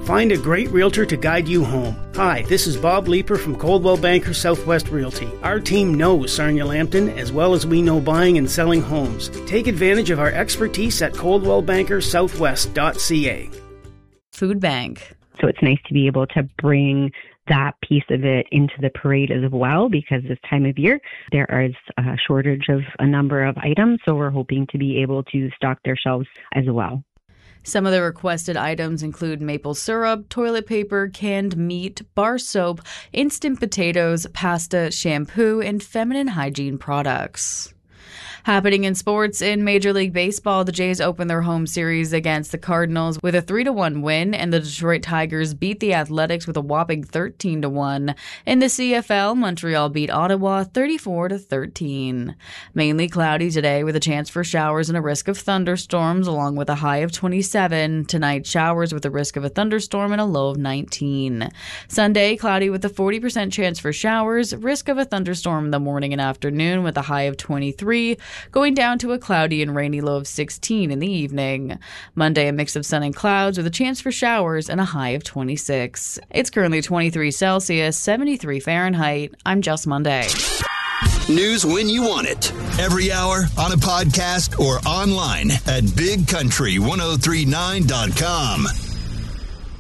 Find a great realtor to guide you home. Hi, this is Bob Leeper from Coldwell Banker Southwest Realty. Our team knows Sarnia Lambton as well as we know buying and selling homes. Take advantage of our expertise at coldwellbankersouthwest.ca. Food Bank. So it's nice to be able to bring that piece of it into the parade as well, because this time of year there is a shortage of a number of items, so we're hoping to be able to stock their shelves as well. Some of the requested items include maple syrup, toilet paper, canned meat, bar soap, instant potatoes, pasta, shampoo, and feminine hygiene products. Happening in sports, in Major League Baseball, the Jays opened their home series against the Cardinals with a 3-1 win, and the Detroit Tigers beat the Athletics with a whopping 13-1. In the CFL, Montreal beat Ottawa 34-13. Mainly cloudy today with a chance for showers and a risk of thunderstorms, along with a high of 27. Tonight, showers with a risk of a thunderstorm and a low of 19. Sunday, cloudy with a 40% chance for showers, risk of a thunderstorm in the morning and afternoon with a high of 23. Going down to a cloudy and rainy low of 16 in the evening. Monday, a mix of sun and clouds with a chance for showers and a high of 26. It's currently 23 Celsius, 73 Fahrenheit. I'm Just Monday. News when you want it. Every hour, on a podcast, or online at bigcountry1039.com.